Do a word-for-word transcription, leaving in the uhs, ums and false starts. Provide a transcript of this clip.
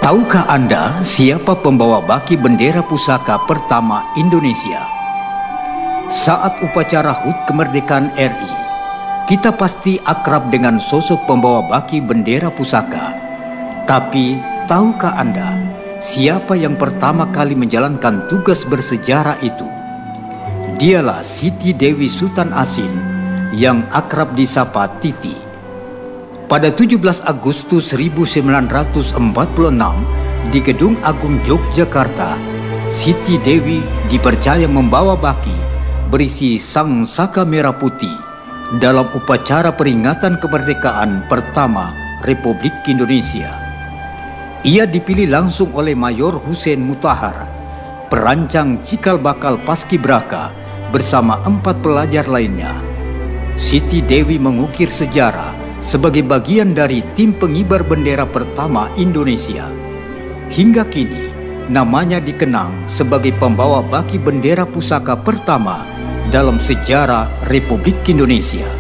Tahukah Anda siapa pembawa baki bendera pusaka pertama Indonesia? Saat upacara H U T kemerdekaan R I, kita pasti akrab dengan sosok pembawa baki bendera pusaka. Tapi tahukah Anda siapa yang pertama kali menjalankan tugas bersejarah itu? Dialah Siti Dewi Sultan Asin yang akrab disapa Titi. Pada tujuh belas Agustus seribu sembilan ratus empat puluh enam di Gedung Agung Yogyakarta, Siti Dewi dipercaya membawa baki berisi Sang Saka Merah Putih dalam upacara peringatan kemerdekaan pertama Republik Indonesia. Ia dipilih langsung oleh Mayor Hussein Mutahar, perancang cikal bakal Paskibraka bersama empat pelajar lainnya. Siti Dewi mengukir sejarah sebagai bagian dari tim pengibar bendera pertama Indonesia. Hingga kini, namanya dikenang sebagai pembawa baki bendera pusaka pertama dalam sejarah Republik Indonesia.